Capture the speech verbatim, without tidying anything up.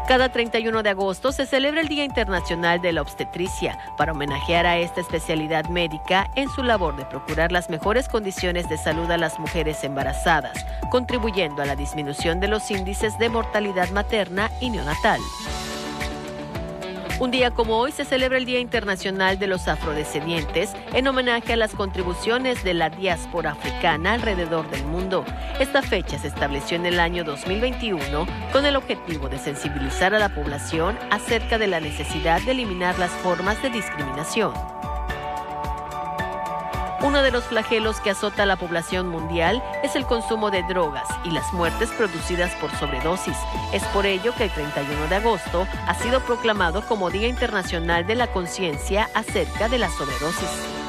Cada treinta y uno de agosto se celebra el Día Internacional de la Obstetricia para homenajear a esta especialidad médica en su labor de procurar las mejores condiciones de salud a las mujeres embarazadas, contribuyendo a la disminución de los índices de mortalidad materna y neonatal. Un día como hoy se celebra el Día Internacional de los Afrodescendientes en homenaje a las contribuciones de la diáspora africana alrededor del mundo. Esta fecha se estableció en el año dos mil veintiuno con el objetivo de sensibilizar a la población acerca de la necesidad de eliminar las formas de discriminación. Uno de los flagelos que azota a la población mundial es el consumo de drogas y las muertes producidas por sobredosis. Es por ello que el treinta y uno de agosto ha sido proclamado como Día Internacional de la Conciencia acerca de la sobredosis.